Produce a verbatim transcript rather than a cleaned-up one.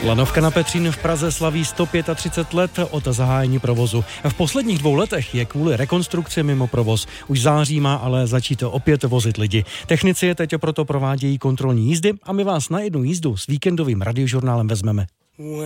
Lanovka na Petřín v Praze slaví sto třicet pět let od zahájení provozu. V posledních dvou letech je kvůli rekonstrukci mimo provoz. Už září má ale začít opět vozit lidi. Technici je teď proto provádějí kontrolní jízdy a my vás na jednu jízdu s víkendovým radiožurnálem vezmeme.